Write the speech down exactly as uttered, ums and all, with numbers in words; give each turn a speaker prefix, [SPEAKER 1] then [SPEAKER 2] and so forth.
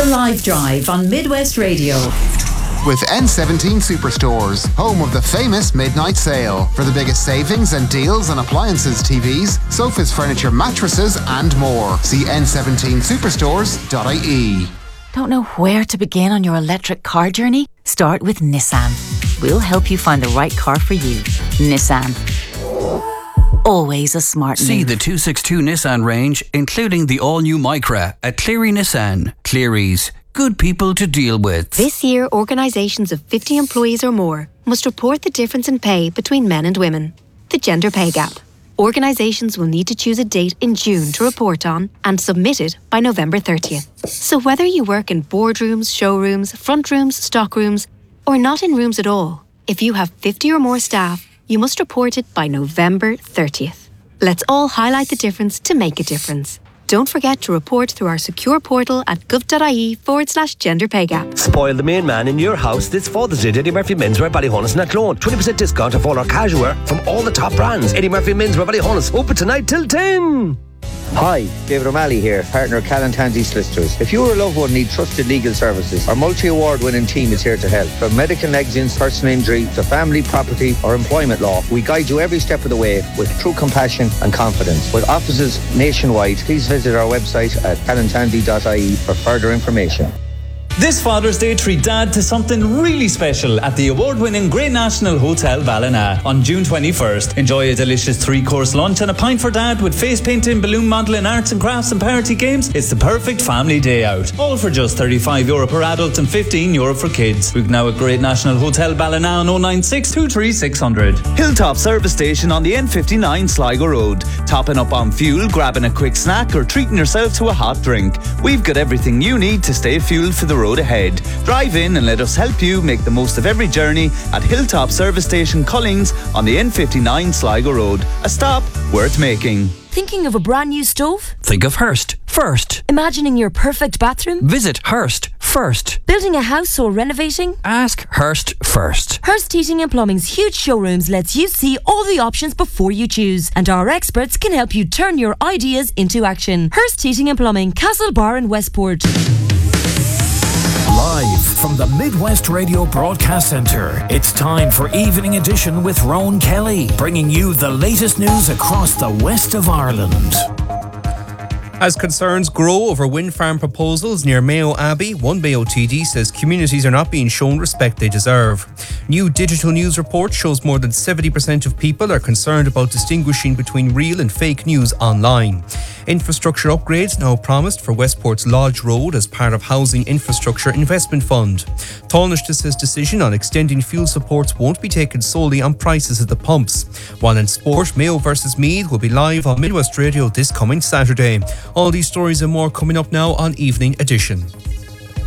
[SPEAKER 1] The Live Drive on Midwest Radio.
[SPEAKER 2] With N seventeen Superstores, home of the famous midnight sale. For the biggest savings and deals on appliances, T Vs, sofas, furniture, mattresses and more. See N seventeen superstores dot I E.
[SPEAKER 3] Don't know where to begin on your electric car journey? Start with Nissan. We'll help you find the right car for you. Nissan. Always a smart move.
[SPEAKER 4] See the two sixty-two Nissan range, including the all-new Micra at Cleary Nissan. Cleary's. Good people to deal with.
[SPEAKER 5] This year, organisations of fifty employees or more must report the difference in pay between men and women, the gender pay gap. Organisations will need to choose a date in June to report on and submit it by November thirtieth. So whether you work in boardrooms, showrooms, front rooms, stock rooms, or not in rooms at all, if you have fifty or more staff, you must report it by November thirtieth. Let's all highlight the difference to make a difference. Don't forget to report through our secure portal at gov.ie forward slash gender pay gap.
[SPEAKER 6] Spoil the main man in your house this Father's Day at Eddie Murphy Menswear Ballyhonus and Athlone. twenty percent discount off all our casual wear from all the top brands. Eddie Murphy Menswear Ballyhonus, open tonight till ten.
[SPEAKER 7] Hi, David O'Malley here, partner of Callan Tansey Solicitors. If you or a loved one need trusted legal services, our multi-award winning team is here to help. From medical negligence, personal injury, to family, property or employment law, we guide you every step of the way with true compassion and confidence. With offices nationwide, please visit our website at callan tansey dot I E for further information.
[SPEAKER 8] This Father's Day, treat Dad to something really special at the award-winning Great National Hotel Ballina on June twenty-first. Enjoy a delicious three-course lunch and a pint for Dad with face painting, balloon modelling, arts and crafts and party games. It's the perfect family day out. All for just thirty-five euro per adult and fifteen euro for kids. Book now at Great National Hotel Ballina on oh nine six, two three six zero zero.
[SPEAKER 9] Hilltop Service Station on the N fifty-nine Sligo Road. Topping up on fuel, grabbing a quick snack or treating yourself to a hot drink. We've got everything you need to stay fueled for the road ahead. Drive in and let us help you make the most of every journey at Hilltop Service Station Cullings on the N fifty-nine Sligo Road. A stop worth making.
[SPEAKER 10] Thinking of a brand new stove?
[SPEAKER 4] Think of Hearst first.
[SPEAKER 10] Imagining your perfect bathroom?
[SPEAKER 4] Visit Hearst first.
[SPEAKER 10] Building a house or renovating?
[SPEAKER 4] Ask Hearst first.
[SPEAKER 10] Hearst Heating and Plumbing's huge showrooms lets you see all the options before you choose, and our experts can help you turn your ideas into action. Hearst Heating and Plumbing, Castlebar in Westport.
[SPEAKER 11] Live from the Midwest Radio Broadcast Centre, it's time for Evening Edition with Rowan Kelly, bringing you the latest news across the west of Ireland.
[SPEAKER 12] As concerns grow over wind farm proposals near Mayo Abbey, one Mayo T D says communities are not being shown respect they deserve. New digital news report shows more than seventy percent of people are concerned about distinguishing between real and fake news online. Infrastructure upgrades now promised for Westport's Lodge Road as part of Housing Infrastructure Investment Fund. Taoiseach's decision on extending fuel supports won't be taken solely on prices at the pumps. While in sport, Mayo versus Meath will be live on Midwest Radio this coming Saturday. All these stories and more coming up now on Evening Edition.